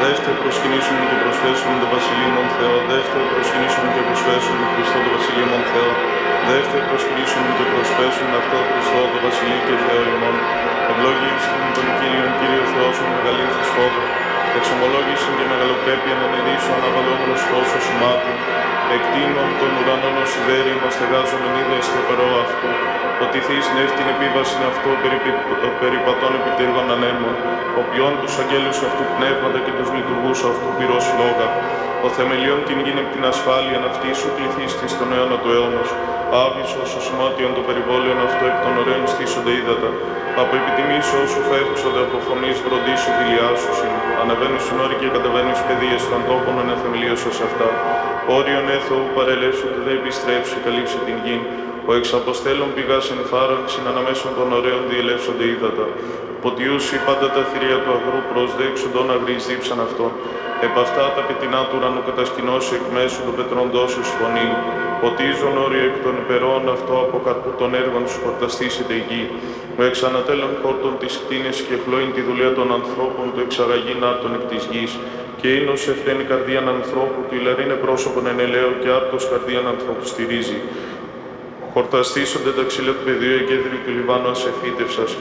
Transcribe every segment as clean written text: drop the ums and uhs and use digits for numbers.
Δεύτε προσκυνήσουν και προσφέσουν το βασιλείο Θεό. Δεύτε προσκυνήσουν και προσφέσουν Χριστό το βασιλείο Θεό. Δεύτε προσκυνήσουν και προσφέσουν αυτό Χριστό το βασιλείο και Θεό ημών. Ευλόγη ψυχήν των Κύριων, Κύριο Θεός μου μεγαλύνθης φόβο. Εξομολόγησιν και μεγαλοπρέπεια να νερίσω αναβαλόμενος φως σου μάτι. Εκτείνων των ουρανών ως σιδέρι, μα στεγάζομεν είδες το περό αυτού. Ότι θείς νεύτην επίβασιν αυτό περιπατών επιτύργων ανέμων. Ο ποιόν τους αγγέλους αυτού πνεύματα και τους λειτουργούς αυτού πυρός λόγα. Ο θεμελιών την γίνει από την ασφάλεια αυτή σου πληθύστης τον αιώνα του αιώνος. Άβυσος ο σημάτιον το περιβόλαιον αυτό εκ των ωραίων στήσονται ύδατα. Από επιτιμής όσου φεύξονται από φωνής βροντίσου δηλιάσουσιν. Ανεβαίνουν όροι και κατεβαίνουν παιδείες των τόπων ανεθεμελίωσος αυτά. Όριον έθωου παρελεύσονται δε επιστρέψου καλύψε την γη. Ο εξαποστέλων πηγάς εν φάρων συναναμέσων των ωραίων διελεύσονται ύδατα. Ποτιούσι πάντα τα θηρία του αγρού προσδέξοντον αγρείς δίψαν αυτόν. Επ' αυτά τα πετεινά του ουρανού κατασκηνώσει εκ μέσου των πετρών δώσους φωνή. Ποτίζον όριο εκ των υπερών αυτό από καρπού των έργων σου χορταστήσεται η γη. Ο εξανατέλων χόρτων της κτίνης και χλώην τη δουλεία των ανθρώπων του εξαγαγήν άρτων εκ της γης. Και ίνος ευθαίνει καρδίαν ανθρώπου του ηλαρίνε πρόσωπον εν ελαίο και άρτος καρδίαν ανθρώπου στηρίζει. Χορταστήσονται τα ξύλα του πεδίου εγκέδριου του Λιβάνου ασεφίτευσας.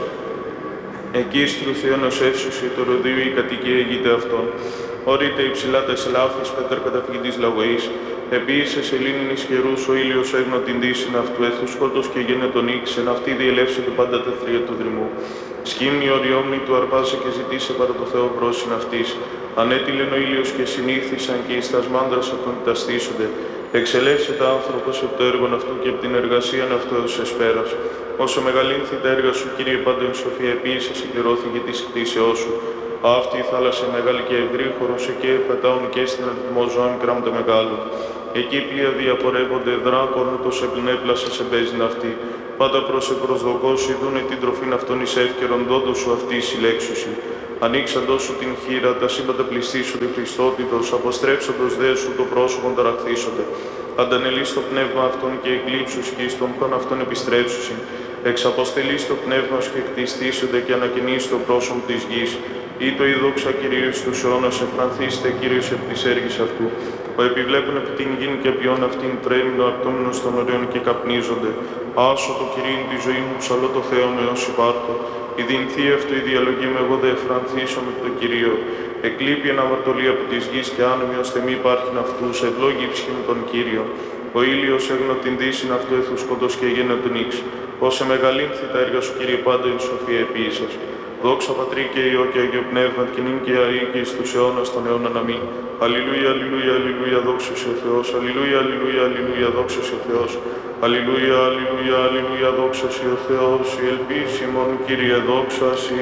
Εκεί στρουθίων ως εύσωση του ροδίου η κατοικία αιγείται αυτών. Ωρείται υψηλά τα σελάφης, πέτρα καταφυγητής λαγωής. Επίσης σελήνινης καιρούς ο ήλιος έγνω την δύσιν αυτού έθου σκότος και γένε τον ίξ, εν αυτή διελεύσονται πάντα τα θρία του δρυμού. Σκύμνη οριόμνη του αρπάσε και ζητήσε παρά το Θεό βρόσιν αυτής. Ανέτειλεν ο ήλιος και συνήθισαν και εις τας μάντρας αυτών τα στήσονται. Εξελεύσεται άνθρωπος από το έργο αυτού και από την εργασία αυτού έως εσπέρας. Όσο μεγαλύνθη τα έργα σου, Κύριε πάντων σοφία, επίσης συγκυρώθηκε της κτήσεώς σου. Αυτή η θάλασσα μεγάλη και ευρύ, χωρός εκεί πετάουν και στην αριθμό ζώων κράμματα μεγάλων. Εκεί πλοία διαπορεύονται δράκων, ούτως επλνέπλασε σε μπέζιν αυτή. Πάντα προς επροσδοκός ειδούνε την τροφήν αυτών εις εύκαιρον δόντος σου αυτή η συλλέξουση. Ανοίξαντος σου την χείρα, τα σύμπαντα πληστήσονται Χριστότητος, αποστρέψοντος δε σου το πρόσωπον ταραχθήσονται. Αντανελείς το πνεύμα αυτών και εκλείψους και εις τον χον αυτών επιστρέψουσιν. Εξαποστελείς το πνεύμα σου και κτιστήσονται και ανακαινείς το πρόσωπο της γης. Ή το ειδόξα Κυρίως τους αιώνας εφρανθήστε Κύριος επ' της έργης αυτού. Ο επιβλέπουν επί την γην και ποιόν αυτήν τρέμεινο αρτούμενος των ωραίων και καπνίζονται. Άσο το Κυρίν τη ζωή μου, ψαλώ το Θεό με ως υπάρχω. Η δυνθή αυτό η διαλογή με εγώ δε εφρανθήσω με το Κυρίο. Εκλείπει ένα αμαρτωλή από της γης και άνομη ώστε μη υπάρχειν αυτούς, ευλόγη ψυχή με τον Κύριο. Ο ήλιος έγνω την δύσιν αυτού έθου σκοτός και γένε τον ίξ. Όσε μεγαλύνθη τα έργα σου, Κύριε, πάντα η σοφία επίσης. Δόξα Πατρί και Υιό και Αγίο Πνεύμα, και νυν και αεί και εις τους αιώνας των αιώνων αμήν. Αλληλούια, αλληλούια, αλληλούια, δόξα σε ο Θεός. Αλληλούια, αλληλούια, αλληλούια, δόξα σε ο Θεός. Αλληλούια, αλληλούια, αλληλούια, δόξα σε ο Θεός. Η ελπίση ημών, Κύριε, δόξα σε.